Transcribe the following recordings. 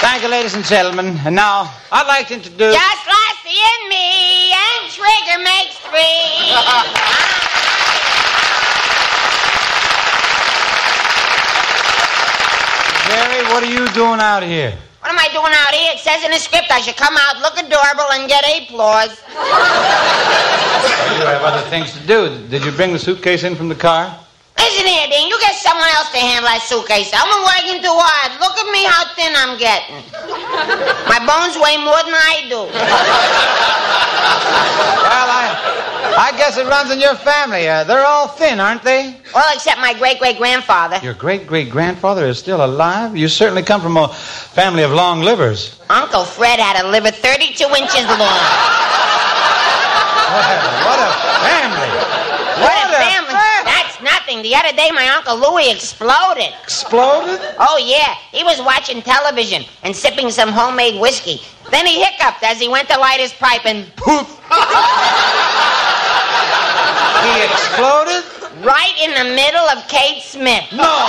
Thank you, ladies and gentlemen. And now, I'd like to introduce... Just Lassie and me, and Trigger makes 3. Jerry, what are you doing out here? What am I doing out here? It says in the script I should come out, look adorable, and get applause. You have other things to do. Did you bring the suitcase in from the car? Listen here, Dean, you get someone else to handle that suitcase. I'm working too hard. Look at me how thin I'm getting. My bones weigh more than I do. Well, I guess it runs in your family. They're all thin, aren't they? Well, except my great-great-grandfather. Your great-great-grandfather is still alive? You certainly come from a family of long livers. Uncle Fred had a liver 32 inches long. What a family. What a family. That's nothing. The other day, my Uncle Louie exploded. Exploded? Oh, yeah. He was watching television and sipping some homemade whiskey. Then he hiccuped as he went to light his pipe and poof. He exploded? Right in the middle of Kate Smith. No.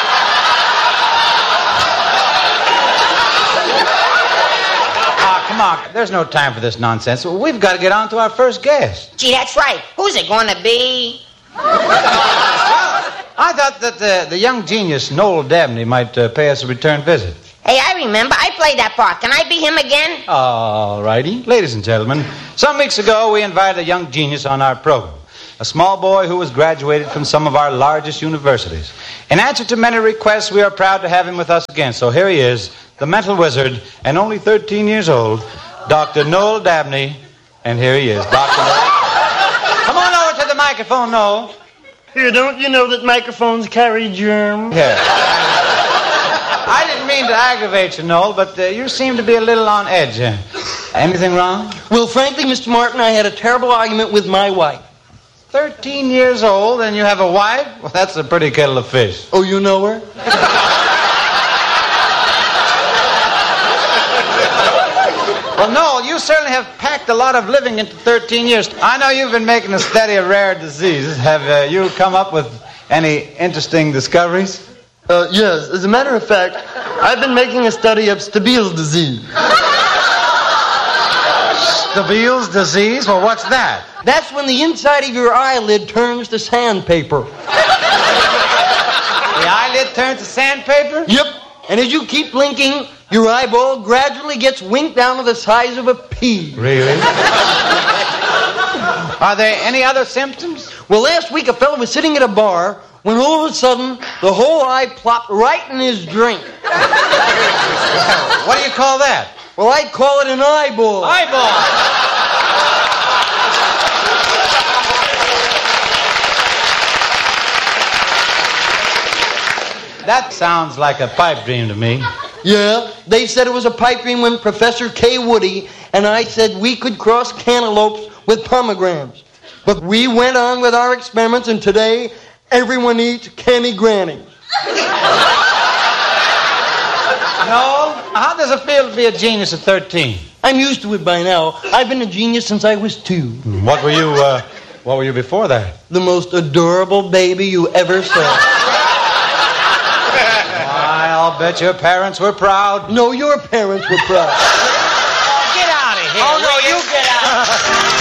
Come on. There's no time for this nonsense. We've got to get on to our first guest. Gee, that's right. Who's it going to be? I thought that the young genius, Noel Dabney, might pay us a return visit. Hey, I remember. I played that part. Can I be him again? All righty. Ladies and gentlemen, some weeks ago we invited a young genius on our program. A small boy who was graduated from some of our largest universities. In answer to many requests, we are proud to have him with us again. So here he is, the mental wizard, and only 13 years old, Dr. Noel Dabney. And here he is, Dr. Noel. Come on over to the microphone, Noel. Here, don't you know that microphones carry germs? Yeah. I didn't mean to aggravate you, Noel, but you seem to be a little on edge. Anything wrong? Well, frankly, Mr. Martin, I had a terrible argument with my wife. 13 years old and you have a wife? Well, that's a pretty kettle of fish. Oh, you know her? Well, Noel, you certainly have packed a lot of living into 13 years. I know you've been making a study of rare diseases. Have you come up with any interesting discoveries? Yes. As a matter of fact, I've been making a study of Stabile's disease. Stabile's disease? Well, what's that? That's when the inside of your eyelid turns to sandpaper. The eyelid turns to sandpaper? Yep. And as you keep blinking, your eyeball gradually gets winked down to the size of a pea. Really? Are there any other symptoms? Well, last week a fellow was sitting at a bar when all of a sudden the whole eye plopped right in his drink. What do you call that? Well, I'd call it an eyeball. Eyeball! That sounds like a pipe dream to me. Yeah, they said it was a pipe dream when Professor K. Woody and I said we could cross cantaloupes with pomegranates. But we went on with our experiments, and today everyone eats candy granny. No? How does it feel to be a genius at 13? I'm used to it by now. I've been a genius since I was 2. What were you before that? The most adorable baby you ever saw. I'll bet your parents were proud. No, your parents were proud. Get out of here. Oh, no, you get out.